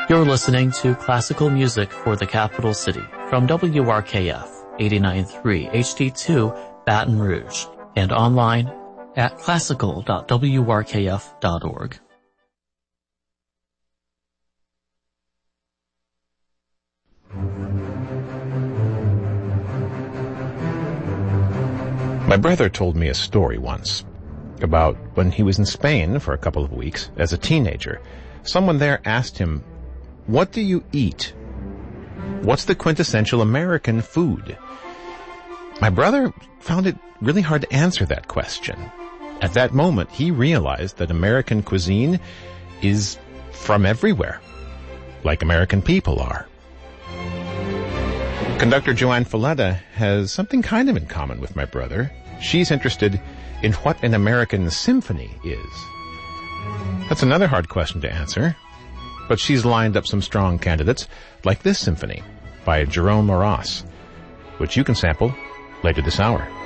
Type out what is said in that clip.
You're listening to classical music for the capital city from WRKF 89.3 HD2 Baton Rouge and online at classical.wrkf.org. My brother told me a story once about when he was in Spain for a couple of weeks as a teenager. Someone there asked him, "What do you eat? What's the quintessential American food?" My brother found it really hard to answer that question. At that moment, he realized that American cuisine is from everywhere, like American people are. Conductor Joanne Falletta has something kind of in common with my brother. She's interested in what an American symphony is. That's another hard question to answer, but she's lined up some strong candidates, like this symphony by Jerome Moras, which you can sample later this hour.